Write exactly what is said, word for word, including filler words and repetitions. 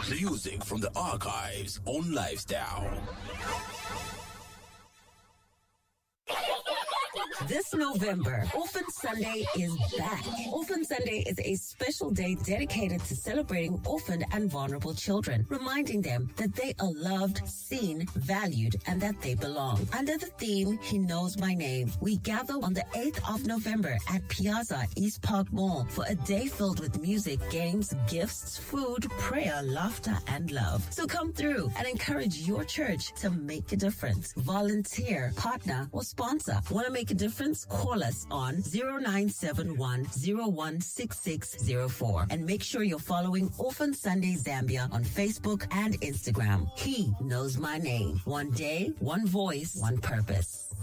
Music from the archives on Lifestyle. This November, Orphan Sunday is back. Orphan Sunday is a special day dedicated to celebrating orphaned and vulnerable children, reminding them that they are loved, seen, valued, and that they belong. Under the theme, He Knows My Name, we gather on the eighth of November at Piazza East Park Mall for a day filled with music, games, gifts, food, prayer, laughter, and love. So come through and encourage your church to make a difference. Volunteer, partner, or sponsor. Want to make a difference? Call us on zero nine seven one zero one six six zero four and make sure you're following Orphan Sunday Zambia on Facebook and Instagram. He knows my name. One day, one voice, one purpose.